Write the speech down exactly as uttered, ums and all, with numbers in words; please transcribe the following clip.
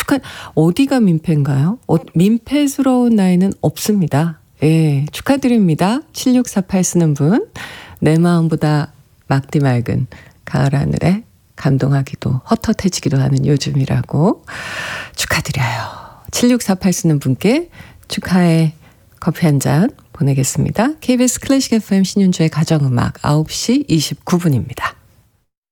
축하, 어디가 민폐인가요? 어, 민폐스러운 나이는 없습니다. 예, 축하드립니다. 칠육사팔 쓰는 분. 내 마음보다 막디 맑은 가을 하늘에 감동하기도 헛헛해지기도 하는 요즘이라고 축하드려요. 칠육사팔 쓰는 분께 축하의 커피 한 잔 보내겠습니다. 케이비에스 클래식 에프엠 신윤주의 가정음악 아홉 시 이십구 분입니다.